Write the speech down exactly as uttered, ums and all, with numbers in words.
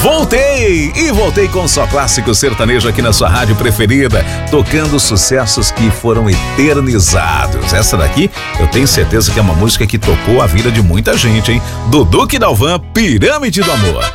Voltei! E voltei com só clássico sertanejo aqui na sua rádio preferida, tocando sucessos que foram eternizados. Essa daqui, eu tenho certeza que é uma música que tocou a vida de muita gente, hein? Dudu e Dalvan, Pirâmide do Amor.